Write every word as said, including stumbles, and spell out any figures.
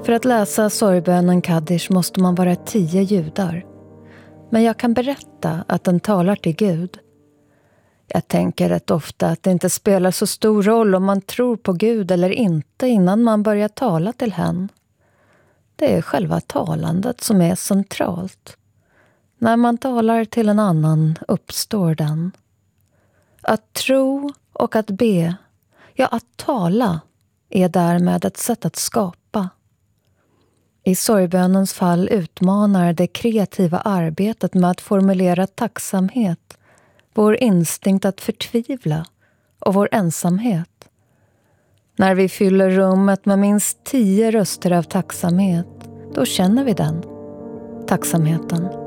För att läsa sorgbönen Kaddish måste man vara tio judar. Men jag kan berätta att den talar till Gud. Jag tänker rätt ofta att det inte spelar så stor roll om man tror på Gud eller inte innan man börjar tala till hen. Det är själva talandet som är centralt. När man talar till en annan uppstår den. Att tro och att be, ja att tala, är därmed ett sätt att skapa. I sorgbönens fall utmanar det kreativa arbetet med att formulera tacksamhet, vår instinkt att förtvivla och vår ensamhet. När vi fyller rummet med minst tio röster av tacksamhet, då känner vi den, tacksamheten.